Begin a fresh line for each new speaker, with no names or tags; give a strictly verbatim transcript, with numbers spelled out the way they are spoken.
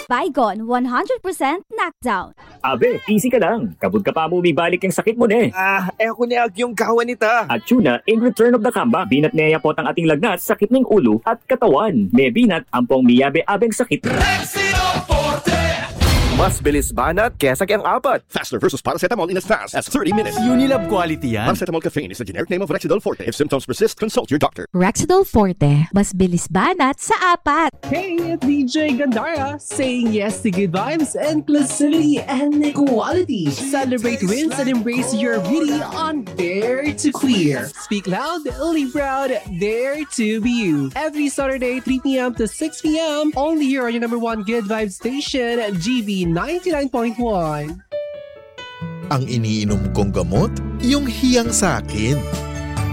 Baygon, one hundred percent knockdown.
Abe, easy ka lang. Kabud ka pa mo bibalik yung sakit mo ne.
Ah, eh ako ni yung kawan nita.
At yun na, in return of the comeback, binat niya po ang ating lagnat, sakit ng ulo at katawan. May binat, ampong miyabe-abeng sakit.
Mas bilis banat kesa kayang apat.
Faster versus paracetamol in as fast as thirty minutes.
Unilab quality yan.
Paracetamol caffeine is the generic name of Rexidol Forte. If symptoms persist, consult your doctor.
Rexidol Forte, mas bilis banat sa apat.
Hey, it's D J Gandara saying yes to good vibes, inclusivity, and equality. Celebrate wins and embrace your beauty on Dare to Queer. Speak loud, live proud, dare to be you. Every Saturday, three p.m. to six p.m. only here on your number one good vibes station, G B ninety-nine point one.
Ang iniinom kong gamot, yung hiyang sa akin.